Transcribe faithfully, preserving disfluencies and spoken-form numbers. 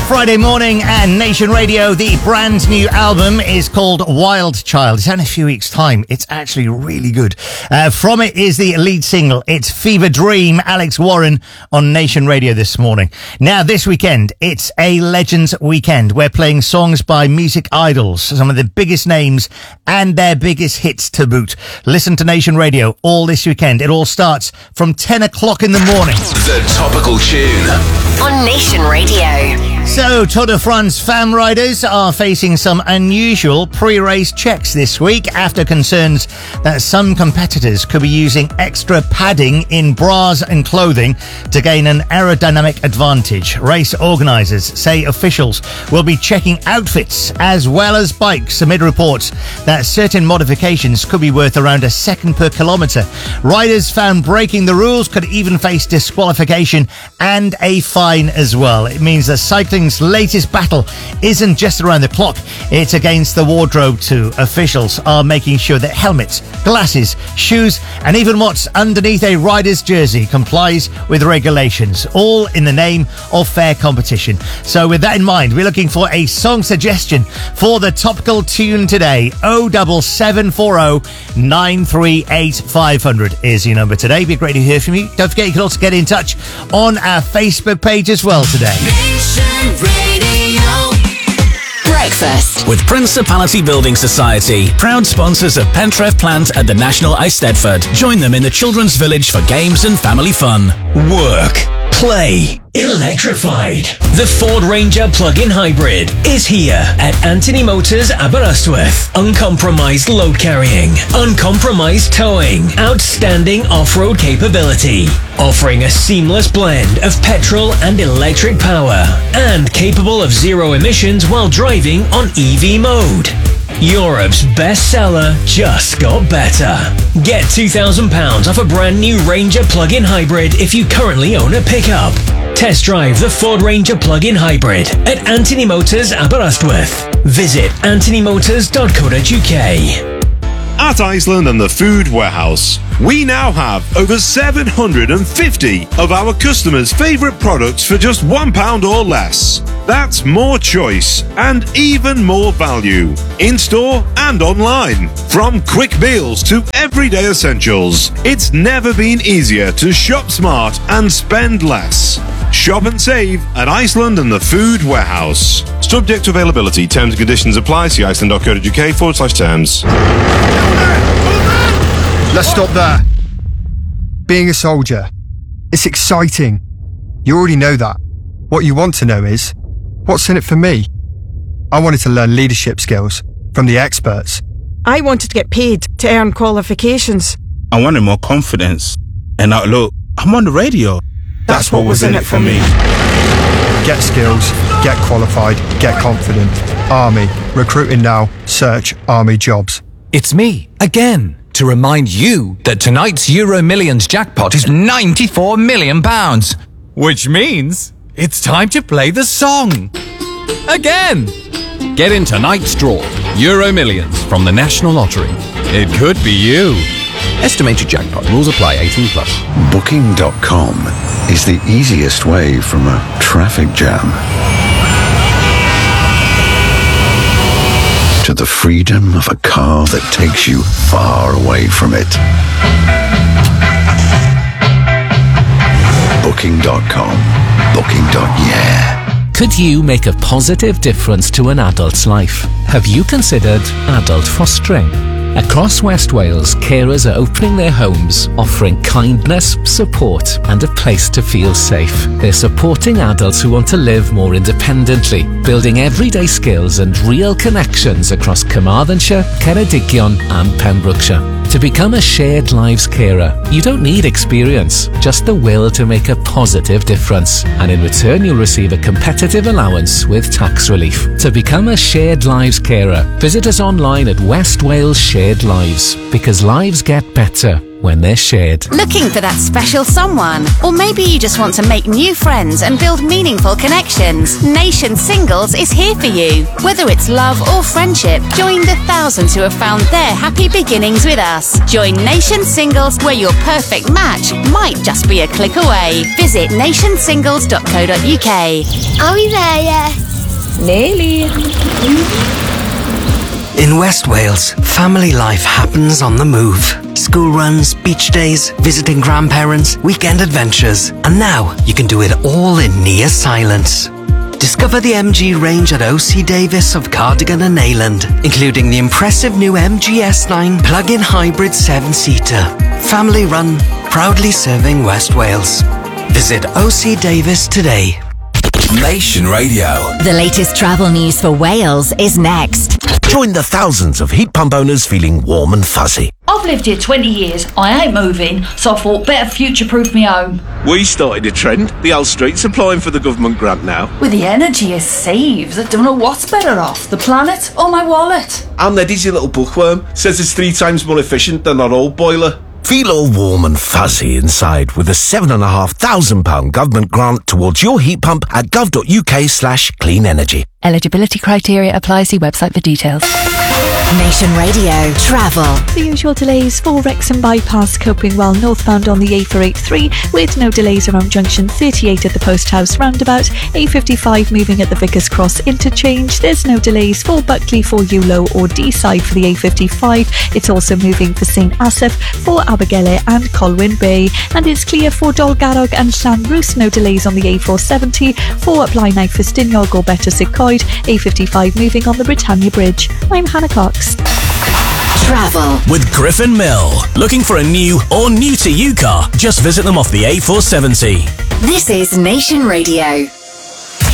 Friday morning and Nation Radio. The brand new album is called Wild Child. It's out in a few weeks' time. It's actually really good. Uh, from it is the lead single. It's Fever Dream, Alex Warren on Nation Radio this morning. Now, this weekend, it's a Legends weekend. We're playing songs by music idols, some of the biggest names and their biggest hits to boot. Listen to Nation Radio all this weekend. It all starts from ten o'clock in the morning. The topical tune on Nation Radio. So, Tour de France fan riders are facing some unusual pre-race checks this week after concerns that some competitors could be using extra padding in bras and clothing to gain an aerodynamic advantage. Race organisers say officials will be checking outfits as well as bikes amid reports that certain modifications could be worth around a second per kilometre. Riders found breaking the rules could even face disqualification and a fine as well. It means that cycling's latest battle isn't just around the clock, it's against the wardrobe too. Officials are making sure that helmets, glasses, shoes and even what's underneath a rider's jersey complies with regulations, all in the name of fair competition. So with that in mind, we're looking for a song suggestion for the topical tune today. oh seven seven four oh nine three eight five hundred is your number today. Be great to hear from you. Don't forget you can also get in touch on our Facebook page as well today. Nation Radio. Breakfast with Principality Building Society, proud sponsors of Pentref Plant at the National Eisteddfod. Join them in the Children's Village for games and family fun. Work, play, electrified. The Ford Ranger plug-in hybrid is here at Anthony Motors Aberystwyth. Uncompromised load carrying, uncompromised towing, outstanding off-road capability, offering a seamless blend of petrol and electric power, and capable of zero emissions while driving on E V mode. Europe's bestseller just got better. Get two thousand pounds off a brand new Ranger plug-in hybrid if you currently own a pickup. Test drive the Ford Ranger plug-in hybrid at Anthony Motors Aberystwyth. Visit anthony motors dot co dot uk. At Iceland and the Food Warehouse, we now have over seven hundred fifty of our customers' favourite products for just one pound or less. That's more choice and even more value, in-store and online. From quick meals to everyday essentials, it's never been easier to shop smart and spend less. Shop and save at Iceland and the Food Warehouse. Subject to availability, terms and conditions apply. See iceland dot co dot uk forward slash terms. Let's stop there. Being a soldier, it's exciting. You already know that. What you want to know is, what's in it for me? I wanted to learn leadership skills from the experts. I wanted to get paid to earn qualifications. I wanted more confidence. And now look, I'm on the radio. That's, That's what, what was in it for me. Get skills, get qualified, get confident. Army. Recruiting now. Search Army jobs. It's me, again, to remind you that tonight's Euro Millions jackpot is ninety-four million pounds. Which means it's time to play the song. Again. Get in tonight's draw. Euro Millions from the National Lottery. It could be you. Estimated jackpot. Rules apply. eighteen plus. Booking dot com is the easiest way from a traffic jam to the freedom of a car that takes you far away from it. Booking dot com. Booking. Yeah. Could you make a positive difference to an adult's life? Have you considered adult fostering? Across West Wales, carers are opening their homes, offering kindness, support and a place to feel safe. They're supporting adults who want to live more independently, building everyday skills and real connections across Carmarthenshire, Ceredigion and Pembrokeshire. To become a Shared Lives carer, you don't need experience, just the will to make a positive difference. And in return, you'll receive a competitive allowance with tax relief. To become a Shared Lives carer, visit us online at West Wales Shared Lives, because lives get better when they're shared. Looking for that special someone? Or maybe you just want to make new friends and build meaningful connections? Nation Singles is here for you. Whether it's love or friendship, join the thousands who have found their happy beginnings with us. Join Nation Singles, where your perfect match might just be a click away. Visit nation singles dot co dot uk. Are we there yet? Nearly. In West Wales, family life happens on the move. School runs, beach days, visiting grandparents, weekend adventures. And now you can do it all in near silence. Discover the M G range at O C Davis of Cardigan and Neyland, including the impressive new M G S nine plug-in hybrid seven-seater. Family run, proudly serving West Wales. Visit O C Davis today. Nation Radio. The latest travel news for Wales is next. Join the thousands of heat pump owners feeling warm and fuzzy. I've lived here twenty years, I ain't moving, so I thought better future-proof me home. We started a trend. The whole street's applying for the government grant now. With the energy it saves, I don't know what's better off, the planet or my wallet. And Eddie's your little bookworm. Says it's three times more efficient than our old boiler. Feel all warm and fuzzy inside with a seven and a half thousand pound government grant towards your heat pump at gov.uk slash clean energy. Eligibility criteria apply. See website for details. Nation Radio Travel. The usual delays for Wrexham Bypass coping well northbound on the A four eighty-three, with no delays around junction thirty-eight at the Post House roundabout. A fifty-five moving at the Vickers Cross interchange. There's no delays for Buckley, for Ulo or D-side for the A fifty-five. It's also moving for Saint Asaph, for Abergele and Colwyn Bay. And it's clear for Dolgarrog and Llanrwst. No delays on the A four seventy. For Blaenau Festiniog or Better Coed. A fifty-five moving on the Britannia Bridge. I'm Hannah Cox. Travel with Griffin Mill. Looking for a new or new to you car? Just visit them off the A four seventy. This is Nation Radio.